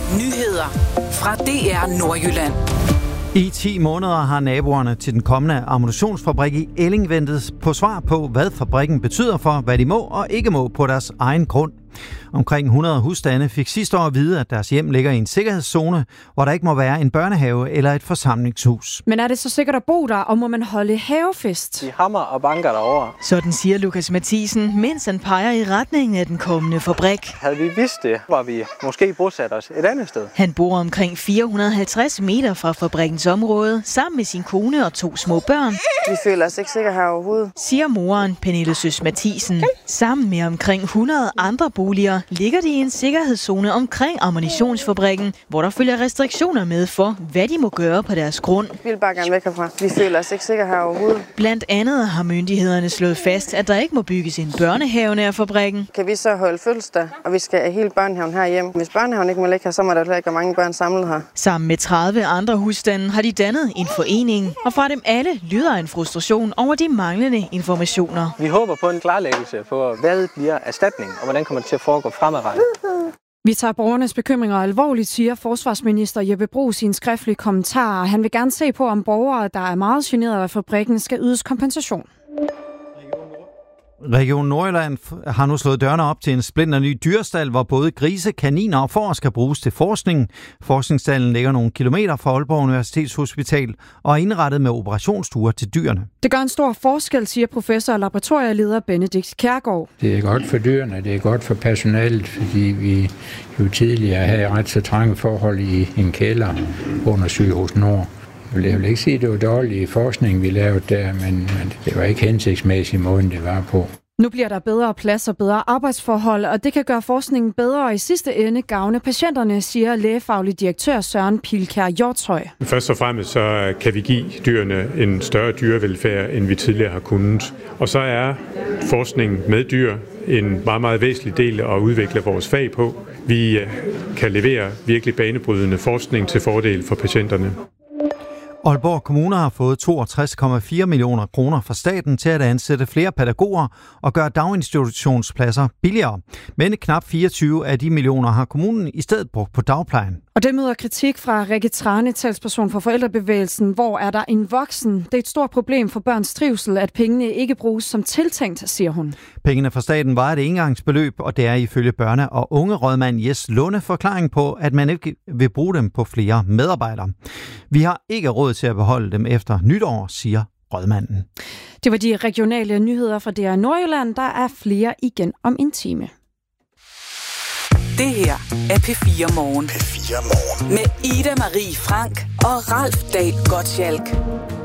Nyheder fra DR Nordjylland. I 10 måneder har naboerne til den kommende ammunitionsfabrik i Elling ventet på svar på, hvad fabrikken betyder for, hvad de må og ikke må på deres egen grund. Omkring 100 husstande fik sidste år at vide, at deres hjem ligger i en sikkerhedszone, hvor der ikke må være en børnehave eller et forsamlingshus. Men er det så sikkert at bo der, og må man holde havefest? De hammer og banker derovre. Sådan siger Lukas Mathisen, mens han peger i retningen af den kommende fabrik. Havde vi vidst det, var vi måske bosat os et andet sted. Han bor omkring 450 meter fra fabrikkens område, sammen med sin kone og 2 små børn. Vi føler os ikke sikre her overhovedet, siger moren Pernille Søs Mathisen. Sammen med omkring 100 andre boliger ligger de i en sikkerhedszone omkring ammunitionsfabrikken, hvor der følger restriktioner med for, hvad de må gøre på deres grund. Vi vil bare gerne væk herfra. Vi føler os ikke sikre her overhovedet. Blandt andet har myndighederne slået fast, at der ikke må bygges en børnehave nær fabrikken. Kan vi så holde fødselsdag, og vi skal have hele børnehaven herhjemme. Hvis børnehaven ikke må ligge her, så må der heller ikke mange børn samlet her. Sammen med 30 andre husstande har de dannet en forening, og fra dem alle lyder en frustration over de manglende informationer. Vi håber på en klarlæggelse på, hvad bliver erstatning, og hvordan kommer det til at foregå fremadrettet. Vi tager borgernes bekymringer alvorligt, siger forsvarsminister Jeppe Bruus i en skriftlig kommentar. Han vil gerne se på, om borgere, der er meget generet af fabrikken, skal ydes kompensation. Region Nordjylland har nu slået dørene op til en splinterny dyrestald, hvor både grise, kaniner og får skal bruges til forskning. Forskningsstallen ligger nogle kilometer fra Aalborg Universitetshospital og er indrettet med operationsstuer til dyrene. Det gør en stor forskel, siger professor og laboratorieleder Benedikt Kjærgaard. Det er godt for dyrene, det er godt for personalet, fordi vi jo tidligere havde ret så trange forhold i en kælder under Sygehus Nord. Jeg vil ikke sige, at det var dårlig forskning, vi lavede der, men det var ikke hensigtsmæssigt måden, det var på. Nu bliver der bedre plads og bedre arbejdsforhold, og det kan gøre forskningen bedre og i sidste ende gavne patienterne, siger lægefaglig direktør Søren Pilkær Hjortshøj. Først og fremmest så kan vi give dyrene en større dyrevelfærd, end vi tidligere har kunnet. Og så er forskning med dyr en meget, meget væsentlig del at udvikle vores fag på. Vi kan levere virkelig banebrydende forskning til fordel for patienterne. Aalborg Kommune har fået 62,4 millioner kroner fra staten til at ansætte flere pædagoger og gøre daginstitutionspladser billigere. Men knap 24 af de millioner har kommunen i stedet brugt på dagplejen. Og det møder kritik fra Rikke Trane, talsperson for forældrebevægelsen. Hvor er der en voksen? Det er et stort problem for børns trivsel, at pengene ikke bruges som tiltænkt, siger hun. Pengene fra staten var et engangsbeløb, og det er ifølge børne- og ungerådmand Jes Lunde forklaring på, at man ikke vil bruge dem på flere medarbejdere. Vi har ikke råd til at beholde dem efter nytår, siger rådmanden. Det var de regionale nyheder fra DR Nordjylland. Der er flere igen om en time. Det her er P4 Morgen. Med Ida Marie Frank og Ralf Dahl Gottschalk.